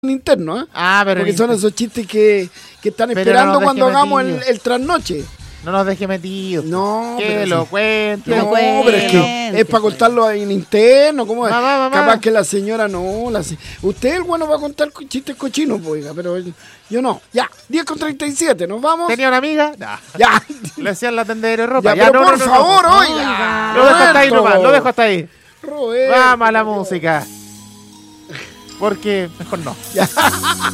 interno, ¿eh? Pero porque son esos chistes que están Pero esperando no cuando deje hagamos metido. el trasnoche. No nos deje metidos. No, que pero lo sí. cuente. No, pero es que es para contarlo en interno. ¿Cómo es? Mamá. Capaz que la señora no. Usted, el bueno, va a contar chistes cochinos, pues, oiga, pero yo no. Ya, 10:37, ¿nos vamos? ¿Tenía una amiga? No. Ya. Le hacían la tendedera de ropa. Ya, pero por no. favor, oiga. Lo dejo hasta ahí Roberto. nomás, lo dejo hasta ahí. Roberto, Vamos a la Dios. música. Porque mejor no. Ya.